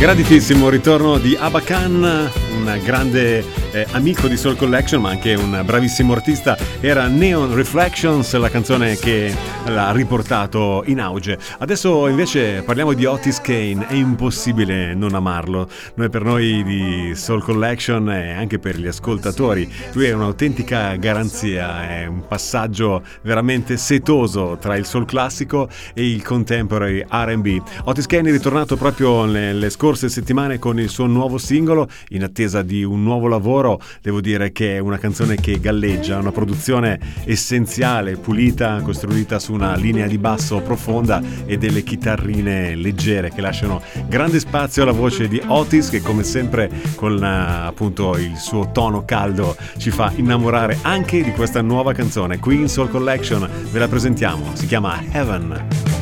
Graditissimo ritorno di Abba Khan, un grande amico di Soul Collection ma anche un bravissimo artista. Era Neon Reflections, la canzone che l'ha riportato in auge. Adesso invece parliamo di Otis Kane. È impossibile non amarlo. Per noi di Soul Collection e anche per gli ascoltatori lui è un'autentica garanzia, è un passaggio veramente setoso tra il soul classico e il contemporary R&B. Otis Kane è ritornato proprio nelle scorse settimane con il suo nuovo singolo, in attesa di un nuovo lavoro. Devo dire che è una canzone che galleggia, una produzione essenziale, pulita, costruita su una linea di basso profonda e delle chitarrine leggere che lasciano grande spazio alla voce di Otis, che come sempre con appunto il suo tono caldo ci fa innamorare anche di questa nuova canzone. Qui in Soul Collection ve la presentiamo, si chiama Heaven.